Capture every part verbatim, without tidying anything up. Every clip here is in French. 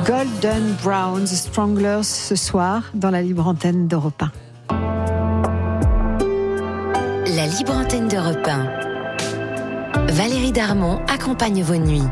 Golden Brown, The Stranglers, ce soir, dans la libre antenne d'Europe un. La libre antenne d'Europe un. Valérie Darmon accompagne vos nuits.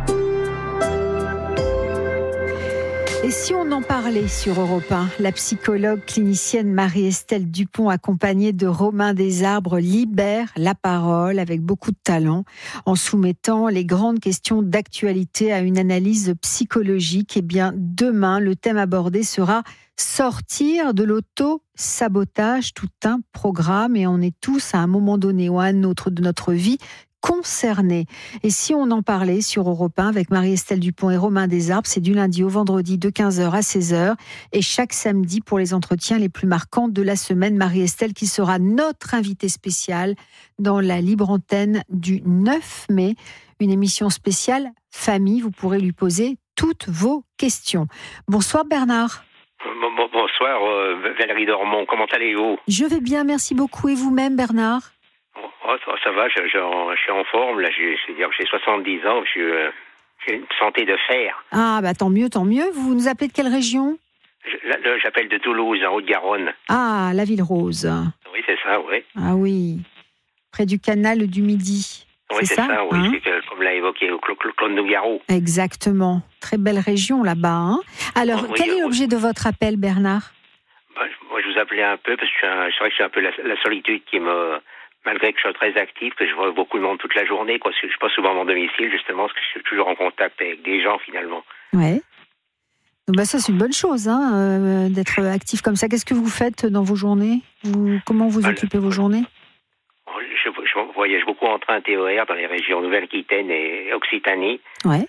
Et si on en parlait sur Europe un, la psychologue clinicienne Marie-Estelle Dupont, accompagnée de Romain Desarbres, libère la parole avec beaucoup de talent en soumettant les grandes questions d'actualité à une analyse psychologique. Et bien, demain, le thème abordé sera sortir de l'auto-sabotage, tout un programme, et on est tous à un moment donné ou à un autre de notre vie concernés. Et si on en parlait sur Europe un avec Marie-Estelle Dupont et Romain Desarbres, c'est du lundi au vendredi de quinze heures à seize heures et chaque samedi pour les entretiens les plus marquants de la semaine. Marie-Estelle qui sera notre invitée spéciale dans la libre antenne du neuf mai, une émission spéciale famille. Vous pourrez lui poser toutes vos questions. Bonsoir Bernard. Bonsoir euh, Valérie Darmon, comment allez-vous? Je vais bien, merci beaucoup. Et vous-même Bernard? Oh, ça, ça va, je, je, je suis en forme, là, je, je veux dire que j'ai soixante-dix ans, je, euh, j'ai une santé de fer. Ah, bah tant mieux, tant mieux. Vous nous appelez de quelle région? je, là, J'appelle de Toulouse, en Haute-Garonne. Ah, la Ville Rose. Oui, c'est ça, oui. Ah oui, près du canal du Midi. Oui, c'est, c'est ça, ça, oui, hein, c'est, comme l'a évoqué Claude Nougaro. Exactement, très belle région là-bas. Hein. Alors, oui, quel est oui. l'objet de votre appel, Bernard? Ben, moi, je vous appelais un peu, parce que je suis un, c'est vrai que c'est un peu la, la solitude qui me... Malgré que je sois très actif, que je vois beaucoup de monde toute la journée, quoi. Je ne suis pas souvent à mon domicile, justement, parce que je suis toujours en contact avec des gens, finalement. Ouais. Donc, bah, ça, c'est une bonne chose, hein, euh, d'être actif comme ça. Qu'est-ce que vous faites dans vos journées? vous, Comment vous ben, occupez vos journées? je, je voyage beaucoup en train T E R dans les régions Nouvelle-Aquitaine et Occitanie. Ouais.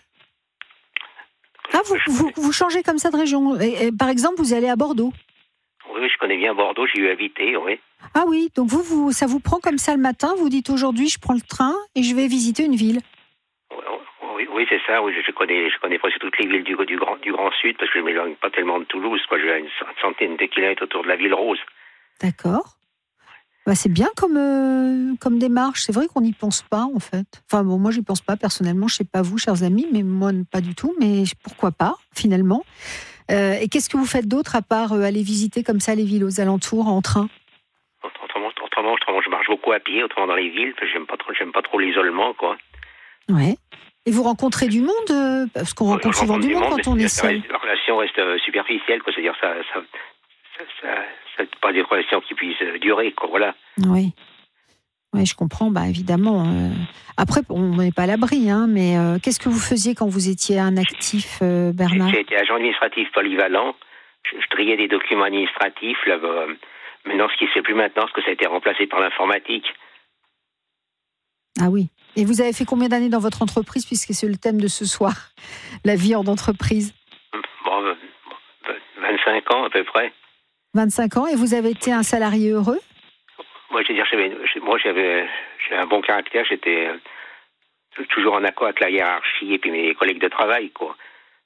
Ah, vous, vous, vous changez comme ça de région. Et, et, par exemple, vous allez à Bordeaux? Oui, je connais bien Bordeaux, j'y ai habité, oui. Ah oui, donc vous, vous, ça vous prend comme ça le matin, vous dites aujourd'hui je prends le train et je vais visiter une ville. Oui, oui, oui c'est ça, oui, je connais, je connais presque toutes les villes du, du, grand, du Grand Sud, parce que je ne m'éloigne pas tellement de Toulouse, quoi. Je vais à une centaine de kilomètres autour de la Ville Rose. D'accord. Bah, c'est bien comme, euh, comme démarche, c'est vrai qu'on n'y pense pas en fait. Enfin bon, moi j'y pense pas personnellement, je ne sais pas vous chers amis, mais moi pas du tout, mais pourquoi pas finalement. Euh, et qu'est-ce que vous faites d'autre à part euh, aller visiter comme ça les villes aux alentours en train? Autrement, autrement, autrement, je marche beaucoup à pied, autrement dans les villes, parce que j'aime pas trop, j'aime pas trop l'isolement, quoi. Ouais. Et vous rencontrez du monde, euh, parce qu'on rencontre je souvent rencontre du monde, monde quand on est seul. La relation reste euh, superficielle, quoi. C'est-à-dire ça, ça, ça, ça, ça pas des relations qui puissent euh, durer, quoi. Voilà. Oui. Oui, je comprends, bah évidemment. Euh... Après, on n'est pas à l'abri, hein, mais euh, qu'est-ce que vous faisiez quand vous étiez un actif, euh, Bernard? J'ai été agent administratif polyvalent. Je, je triais des documents administratifs. Là, bah, maintenant, ce qui ne se fait plus maintenant, c'est que ça a été remplacé par l'informatique. Ah oui. Et vous avez fait combien d'années dans votre entreprise, puisque c'est le thème de ce soir, la vie en entreprise? Bon, vingt-cinq ans à peu près. vingt-cinq ans, et vous avez été un salarié heureux? Moi, je veux dire, j'avais, moi, j'avais, j'avais un bon caractère. J'étais euh, toujours en accord avec la hiérarchie et puis mes collègues de travail, quoi.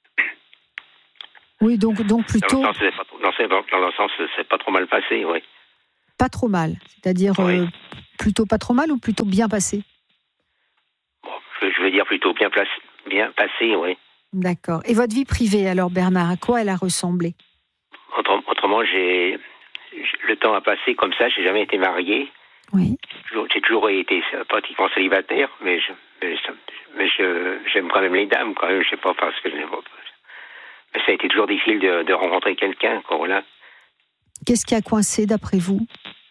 Oui, donc, donc plutôt... Dans le sens, c'est pas, dans, dans le sens, c'est pas trop mal passé, oui. Pas trop mal, c'est-à-dire oui. euh, plutôt pas trop mal ou plutôt bien passé? Bon, je, je veux dire plutôt bien, place, bien passé, oui. D'accord. Et votre vie privée, alors, Bernard, à quoi elle a ressemblé? Autrement, autrement j'ai... Le temps a passé comme ça, j'ai jamais été marié. Oui. J'ai toujours été pratiquement célibataire, mais je, mais, mais je, j'aime quand même les dames, quand même. Je sais pas parce que mais ça a été toujours difficile de, de rencontrer quelqu'un, quoi, voilà. Qu'est-ce qui a coincé d'après vous?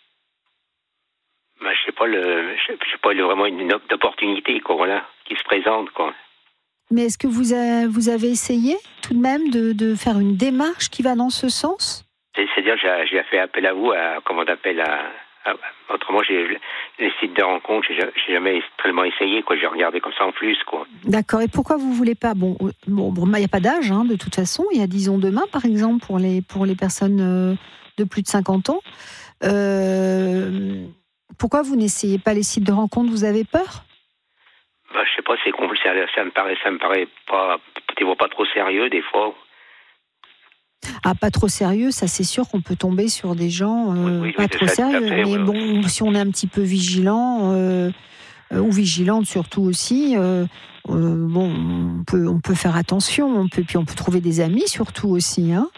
Ben, je sais pas le, je sais pas le, vraiment une opportunité, quoi, voilà, qui se présente, quoi. Mais est-ce que vous, a, vous avez essayé tout de même de, de faire une démarche qui va dans ce sens? C'est-à-dire, j'ai, j'ai fait appel à vous, à, comment on appelle, à, à, autrement, j'ai, les sites de rencontres, j'ai, j'ai jamais tellement essayé, quoi. J'ai regardé comme ça en plus, quoi. D'accord. Et pourquoi vous voulez pas? Bon, bon, bon, il n'y a pas d'âge, hein, de toute façon. Il y a disons demain, par exemple, pour les pour les personnes euh, de plus de cinquante ans. Euh, pourquoi vous n'essayez pas les sites de rencontres? Vous avez peur? Ben, je sais pas, c'est compliqué. Ça, ça me paraît, ça me paraît pas, peut-être pas trop sérieux des fois. Ah, pas trop sérieux, ça c'est sûr qu'on peut tomber sur des gens euh, oui, oui, pas oui, trop ça, sérieux. fait, mais oui, bon, oui. si on est un petit peu vigilant, euh, euh, ou vigilante surtout aussi. Euh, euh, bon, on peut, on peut faire attention, on peut, puis on peut trouver des amis surtout aussi. Hein.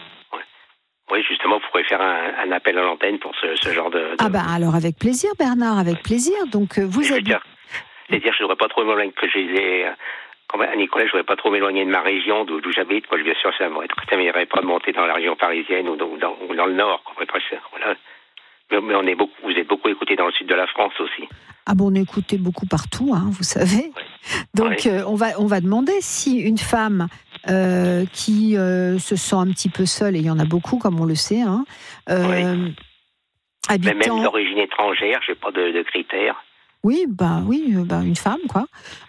Oui, justement, vous pourrez faire un, un appel à l'antenne pour ce, ce genre de, de... Ah ben alors avec plaisir, Bernard, avec ouais. plaisir. Donc euh, vous êtes. C'est-à-dire, je ne devrais pas trop m'éloigner, que je disais à Nicolas, je ne devrais pas trop m'éloigner de ma région, d'où, d'où j'habite. Quoi. Bien sûr, ça ne m'irait pas de monter dans la région parisienne ou dans, ou dans, ou dans le Nord. Quoi. Voilà. Mais, mais on est beaucoup, vous êtes beaucoup écoutés dans le sud de la France aussi. Ah bon, on est écouté beaucoup partout, hein, vous savez. Oui. Donc oui. Euh, on va on va demander si une femme euh, qui euh, se sent un petit peu seule, et il y en a beaucoup comme on le sait, hein, euh, oui. habitant... Mais même d'origine étrangère, j'ai pas de, de critères. Oui, bah oui, bah une femme quoi.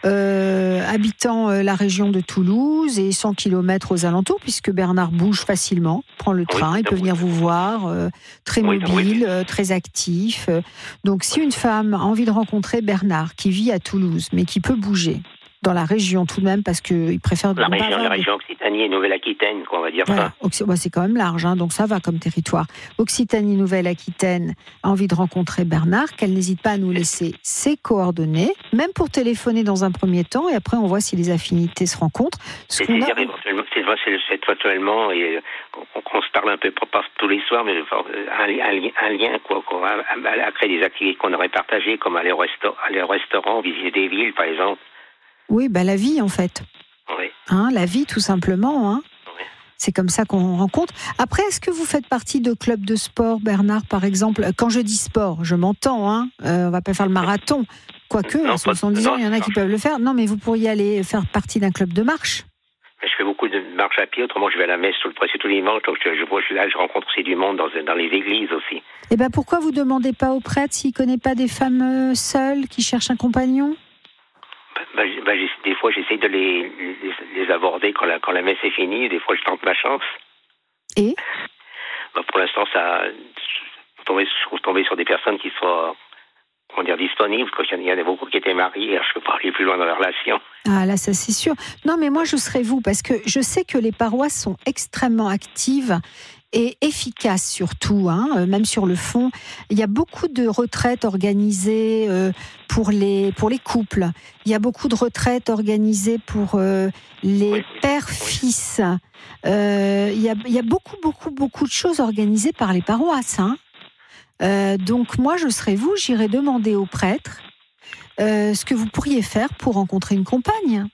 Euh, habitant euh, la région de Toulouse et cent kilomètres aux alentours, puisque Bernard bouge facilement, prend le train, oui, il peut venir vous voir, euh, très oui, mobile, oui. euh, très actif. Euh, donc si une femme a envie de rencontrer Bernard, qui vit à Toulouse, mais qui peut bouger dans la région tout de même, parce qu'il préfère... La région, la région Occitanie et Nouvelle-Aquitaine, quoi, on va dire voilà. ça. Ouais, c'est quand même large, hein, donc ça va comme territoire. Occitanie, Nouvelle-Aquitaine a envie de rencontrer Bernard, qu'elle n'hésite pas à nous laisser ses coordonnées, même pour téléphoner dans un premier temps, et après on voit si les affinités se rencontrent. Ce c'est, a... éventuellement, c'est, c'est, c'est éventuellement, et on, on se parle un peu pas tous les soirs, mais un, un, un lien, quoi, quoi à, à, à créer des activités qu'on aurait partagées, comme aller au, resta- aller au restaurant, visiter des villes, par exemple. Oui, bah la vie en fait. Oui. Hein, la vie tout simplement. Hein. Oui. C'est comme ça qu'on rencontre. Après, est-ce que vous faites partie de clubs de sport, Bernard, par exemple? Quand je dis sport, je m'entends. Hein. Euh, on va pas faire le marathon. Quoique, non, à soixante-dix ans, il y en a non. qui peuvent le faire. Non, mais vous pourriez aller faire partie d'un club de marche. Je fais beaucoup de marche à pied. Autrement, je vais à la messe tout le presque tous les dimanches. Donc, je, je vois là, je rencontre aussi du monde dans, dans les églises aussi. Et ben, pourquoi vous demandez pas au prêtre s'il connaît pas des femmes seules qui cherchent un compagnon? Ben, ben, des fois, j'essaie de les, les, les aborder quand la, quand la messe est finie. Des fois, je tente ma chance. Et ben, pour l'instant, ça, je tomber, je tomber sur des personnes qui soient, comment dire, disponibles. Parce qu'il y en a beaucoup qui étaient mariés. Alors je ne peux pas aller plus loin dans la relation. Ah là, ça c'est sûr. Non, mais moi, je serais vous, parce que je sais que les paroisses sont extrêmement actives et efficace surtout, hein, même sur le fond. Il y a beaucoup de retraites organisées euh, pour les pour les couples. Il y a beaucoup de retraites organisées pour euh, les oui, pères-fils. Euh, il y a il y a beaucoup beaucoup beaucoup de choses organisées par les paroisses. Hein. Euh, donc moi, je serais vous, j'irais demander au prêtre euh, ce que vous pourriez faire pour rencontrer une compagne.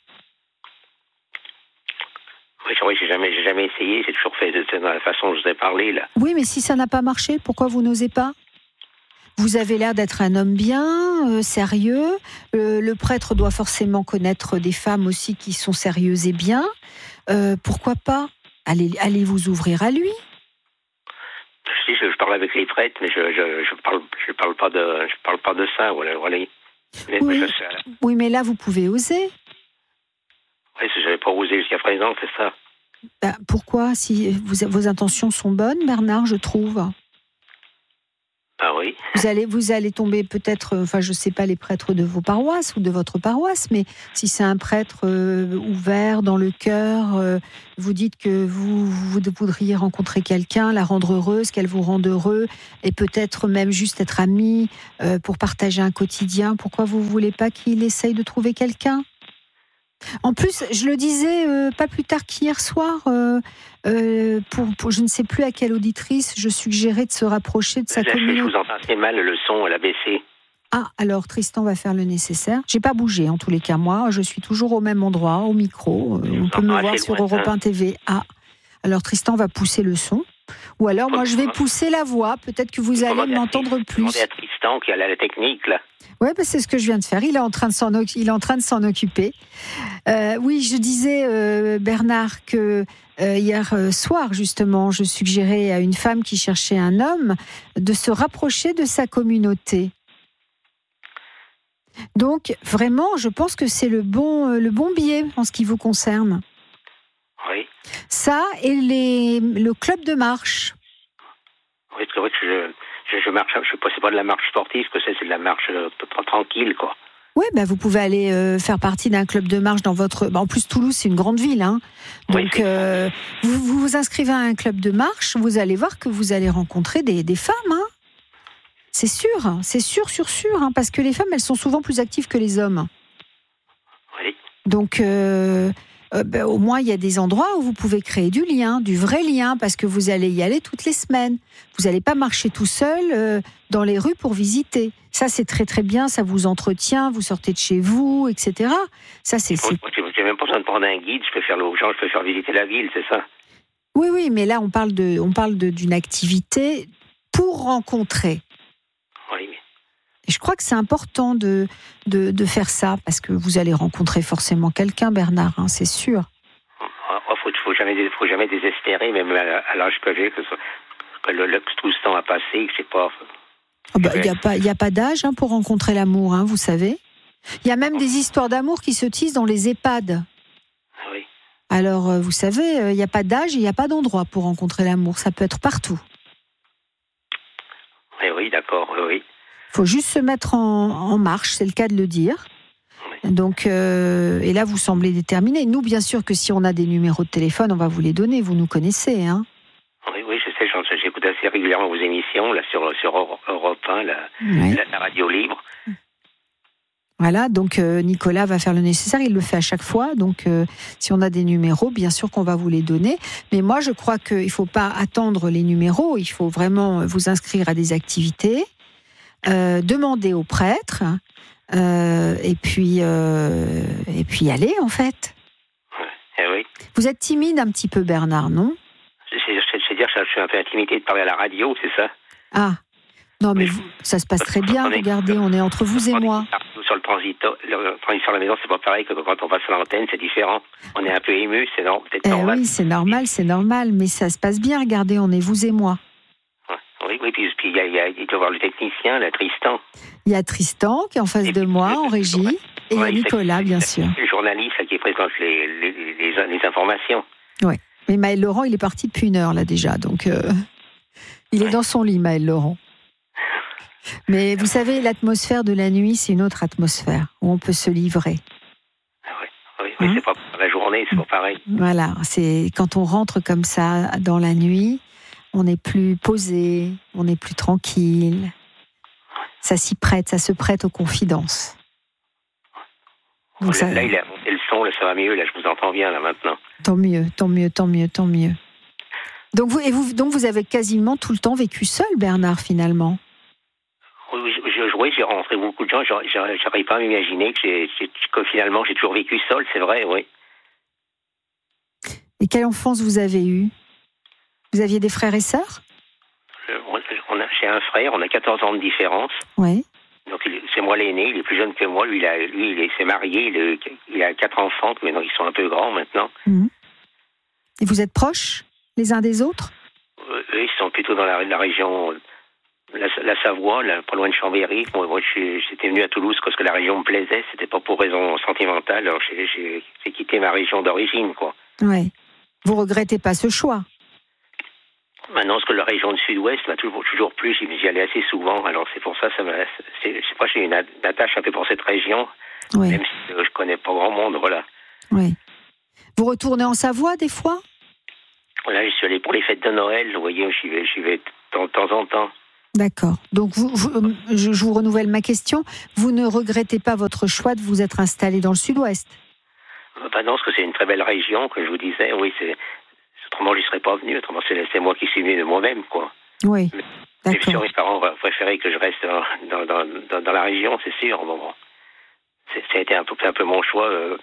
Oui, j'ai jamais, j'ai jamais essayé, j'ai toujours fait de, de la façon dont je vous ai parlé, là. Oui, mais si ça n'a pas marché, pourquoi vous n'osez pas ? Vous avez l'air d'être un homme bien, euh, sérieux. Euh, le prêtre doit forcément connaître des femmes aussi qui sont sérieuses et bien. Euh, pourquoi pas ? Allez, allez vous ouvrir à lui. Je, je, je parle avec les prêtres, mais je je, je parle je parle pas de je parle pas de ça. Voilà, voilà. Oui. oui, mais là vous pouvez oser. Oui, je n'avais pas osé jusqu'à présent, c'est ça. Ben, pourquoi ? Si vous, vos intentions sont bonnes, Bernard, je trouve. Ah oui. Vous allez, vous allez tomber peut-être, enfin je ne sais pas les prêtres de vos paroisses ou de votre paroisse, mais si c'est un prêtre euh, ouvert dans le cœur, euh, vous dites que vous, vous voudriez rencontrer quelqu'un, la rendre heureuse, qu'elle vous rende heureux, et peut-être même juste être amis euh, pour partager un quotidien. Pourquoi vous ne voulez pas qu'il essaye de trouver quelqu'un ? En plus, je le disais euh, pas plus tard qu'hier soir, euh, euh, pour, pour je ne sais plus à quelle auditrice, je suggérais de se rapprocher de sa communauté. Je vous entends assez mal, le son, elle a baissé. Ah, alors Tristan va faire le nécessaire. J'ai pas bougé en tous les cas, moi, je suis toujours au même endroit, au micro. Euh, on peut me voir sur Europe un T V. Ah, alors Tristan va pousser le son. Ou alors, moi, je vais pousser la voix. Peut-être que vous allez m'entendre plus. C'est Tristan qui a la technique, là. Oui, bah c'est ce que je viens de faire. Il est en train de s'en, il est en train de s'en occuper. Euh, oui, je disais, euh, Bernard, que euh, hier soir, justement, je suggérais à une femme qui cherchait un homme de se rapprocher de sa communauté. Donc, vraiment, je pense que c'est le bon, le bon biais en ce qui vous concerne. Oui. Ça et les, le club de marche. Oui, c'est vrai que je, je, je marche, je ne sais pas de la marche sportive, que c'est, c'est de la marche euh, tranquille, quoi. Oui, bah vous pouvez aller euh, faire partie d'un club de marche dans votre... Bah en plus, Toulouse, c'est une grande ville. Hein. Donc, oui, euh, vous, vous vous inscrivez à un club de marche, vous allez voir que vous allez rencontrer des, des femmes. Hein. C'est sûr, hein, c'est sûr, sûr, sûr, hein, parce que les femmes, elles sont souvent plus actives que les hommes. Oui. Donc, euh, euh, ben, au moins, il y a des endroits où vous pouvez créer du lien, du vrai lien, parce que vous allez y aller toutes les semaines. Vous n'allez pas marcher tout seul euh, dans les rues pour visiter. Ça, c'est très, très bien, ça vous entretient, vous sortez de chez vous, et cetera. Ça, c'est... c'est... J'ai même pas besoin de prendre un guide, je peux faire aux gens, je peux faire visiter la ville, c'est ça? Oui, oui, mais là, on parle, de, on parle de, d'une activité pour rencontrer. Oui. Et je crois que c'est important de, de, de faire ça, parce que vous allez rencontrer forcément quelqu'un, Bernard, hein, c'est sûr. Il ne faut, faut, jamais, faut jamais désespérer, même à, à l'âge que j'ai, que, que le, le, tout ce temps a passé, que je sais pas... Il oh bah, n'y a pas, y a pas d'âge hein, pour rencontrer l'amour, hein, vous savez. Il y a même des histoires d'amour qui se tissent dans les EHPAD. Oui. Alors, euh, vous savez, il euh, n'y a pas d'âge et il n'y a pas d'endroit pour rencontrer l'amour. Ça peut être partout. Oui, oui, d'accord, oui. Il faut juste se mettre en, en marche, c'est le cas de le dire. Oui. Donc, euh, et là, vous semblez déterminé. Nous, bien sûr que si on a des numéros de téléphone, on va vous les donner. Vous nous connaissez, hein. Oui, oui, je sais, j'écoute assez régulièrement vos émissions, là, sur, sur Europe un, la, oui. la, la radio libre. Voilà, donc euh, Nicolas va faire le nécessaire, il le fait à chaque fois. Donc, euh, si on a des numéros, bien sûr qu'on va vous les donner. Mais moi, je crois qu'il ne faut pas attendre les numéros, il faut vraiment vous inscrire à des activités, euh, demander au prêtre, euh, et puis euh, et puis y aller, en fait. Eh oui. Vous êtes timide un petit peu, Bernard, non? C'est-à-dire que je suis un peu intimidé de parler à la radio, c'est ça? Ah, non, mais vous, ça se passe très bien, on est, regardez, on est entre vous et moi. Sur le transiteur, le transiteur à la maison, c'est pas pareil que quand on passe à l'antenne, c'est différent. On est un peu ému, c'est non, peut-être eh normal. Oui, c'est normal, c'est normal, mais ça se passe bien, regardez, on est vous et moi. Oui, oui, puis il y a, il y a, il doit y avoir le technicien, là, Tristan. Il y a Tristan qui est en face et de moi, en régie, ouais. Et il y a Nicolas, bien sûr. Le journaliste là, qui présente les, les, les, les informations. Oui, mais Maël Laurent, il est parti depuis une heure, là, déjà, donc euh, il est dans son lit, Maël Laurent. Mais vous savez, l'atmosphère de la nuit, c'est une autre atmosphère, où on peut se livrer. Oui, oui, mais hein? C'est pas la journée, c'est pas pareil. Voilà, c'est quand on rentre comme ça dans la nuit, on est plus posé, on est plus tranquille. Ça s'y prête, ça se prête aux confidences. Donc là, ça... là, il a monté le son, là, ça va mieux, là, je vous entends bien, là, maintenant. Tant mieux, tant mieux, tant mieux, tant mieux. Donc vous, et vous, donc vous avez quasiment tout le temps vécu seul, Bernard, finalement? Oui, je, je, oui, j'ai rencontré beaucoup de gens, j'arrive pas à m'imaginer que, j'ai, que finalement j'ai toujours vécu seul, c'est vrai, oui. Et quelle enfance vous avez eue? Vous aviez des frères et sœurs? on a, J'ai un frère, on a quatorze ans de différence. Oui. Donc il, c'est moi l'aîné, il est plus jeune que moi, lui il, a, lui, il est, s'est marié, il, est, il a quatre enfants, mais donc ils sont un peu grands maintenant. Mmh. Et vous êtes proches les uns des autres? euh, Eux, ils sont plutôt dans la, la région... La, la Savoie, là, pas loin de Chambéry. Moi, moi j'étais venu à Toulouse parce que la région me plaisait. C'était pas pour raison sentimentale. Alors, j'ai, j'ai, j'ai quitté ma région d'origine, quoi. Ouais. Vous regrettez pas ce choix? Maintenant, parce que la région du Sud-Ouest m'a toujours, toujours plu. J'y allais assez souvent. Alors, c'est pour ça, ça m'a, c'est, je sais pas, j'ai une attache un peu pour cette région. Ouais. Même si euh, je connais pas grand monde, voilà. Oui. Vous retournez en Savoie, des fois? Là, je suis allé pour les fêtes de Noël. Vous voyez, j'y vais, j'y vais de temps en temps. D'accord. Donc, vous, vous, je, je vous renouvelle ma question. Vous ne regrettez pas votre choix de vous être installé dans le Sud-Ouest? Bah non, parce que c'est une très belle région, comme je vous disais. Oui, c'est... Autrement, je n'y serais pas venu. Autrement, c'est, c'est moi qui suis venu de moi-même, quoi. Oui, mais, d'accord. Bien sûr, mes parents auraient préféré que je reste dans, dans, dans, dans la région, c'est sûr. Bon, bon. C'est, ça a été un peu, un peu mon choix euh,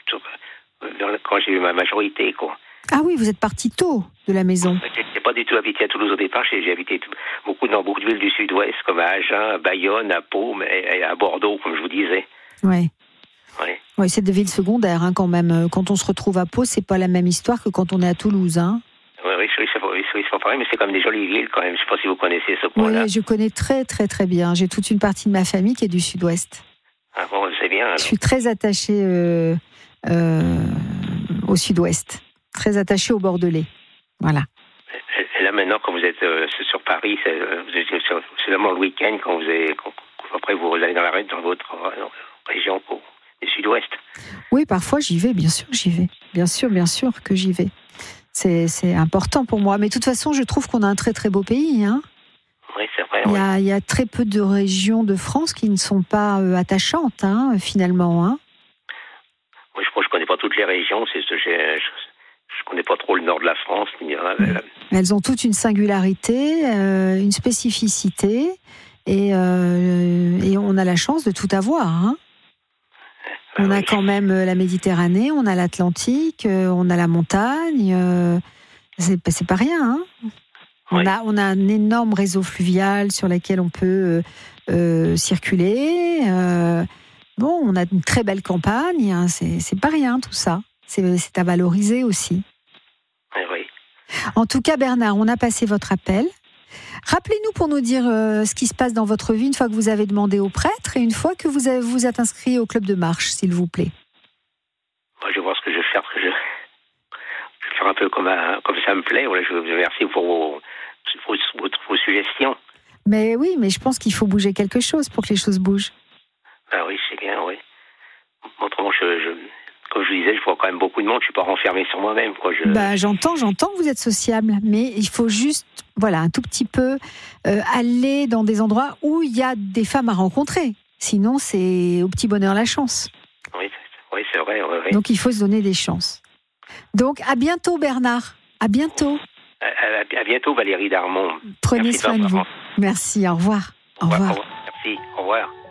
quand j'ai eu ma majorité, quoi. Ah oui, vous êtes parti tôt de la maison. Je n'ai pas du tout habité à Toulouse au départ. J'ai, j'ai habité tout, beaucoup dans beaucoup de villes du Sud-Ouest, comme à Agen, à Bayonne, à Pau, et à Bordeaux, comme je vous disais. Oui. Oui. Oui, c'est des villes secondaires, hein, quand même. Quand on se retrouve à Pau, c'est pas la même histoire que quand on est à Toulouse, hein. Oui, oui, oui, c'est, oui, c'est pas pareil, mais c'est comme des jolies villes, quand même. Je ne sais pas si vous connaissez ce point-là. Oui, je connais très, très, très bien. J'ai toute une partie de ma famille qui est du Sud-Ouest. Ah bon, c'est bien, alors. Je suis très attachée euh, euh, au Sud-Ouest. Très attaché au Bordelais. Voilà. Et là, maintenant, quand vous êtes euh, sur Paris, c'est, euh, vous êtes sur, c'est seulement le week-end, quand vous avez, quand, après vous allez dans la dans votre euh, région pour, du Sud-Ouest. Oui, parfois j'y vais, bien sûr, j'y vais. Bien sûr, bien sûr que j'y vais. C'est, c'est important pour moi. Mais de toute façon, je trouve qu'on a un très très beau pays, hein. Oui, c'est vrai. Il y, a, il y a très peu de régions de France qui ne sont pas euh, attachantes, hein, finalement. Hein. Oui, je crois que je connais pas toutes les régions. C'est, je, je, je connais pas trop le nord de la France. Ni, euh, mmh. Elles ont toutes une singularité, euh, une spécificité, et, euh, et on a la chance de tout avoir. Hein. On a quand même la Méditerranée, on a l'Atlantique, on a la montagne. Euh, c'est, c'est pas rien. Hein. On, oui. a, on a un énorme réseau fluvial sur lequel on peut euh, circuler. Euh, bon, on a une très belle campagne. Hein. C'est, c'est pas rien tout ça. C'est, c'est à valoriser aussi. Oui, oui. En tout cas, Bernard, on a passé votre appel. Rappelez-nous pour nous dire euh, ce qui se passe dans votre vie une fois que vous avez demandé au prêtre et une fois que vous avez, vous êtes inscrit au club de marche, s'il vous plaît. Moi, je vais voir ce que je vais faire. Je, je vais faire un peu comme, un, comme ça me plaît. Voilà, je vous remercie pour vos, vos, vos, vos suggestions. Mais oui, mais je pense qu'il faut bouger quelque chose pour que les choses bougent. Ah oui, c'est bien, oui. Autrement, je, je, comme je vous disais, je vois quand même beaucoup de monde. Je ne suis pas renfermé sur moi-même. Quoi. Je... Bah, j'entends, j'entends que vous êtes sociable, mais il faut juste, voilà, un tout petit peu euh, aller dans des endroits où il y a des femmes à rencontrer. Sinon, c'est au petit bonheur la chance. Oui, c'est, oui, c'est vrai. Oui, oui. Donc, il faut se donner des chances. Donc, à bientôt, Bernard. À bientôt. À, à, à bientôt, Valérie Darmon. Prenez Merci soin de vous. Merci, au revoir. Au revoir. Au revoir. Au revoir. Merci, au revoir.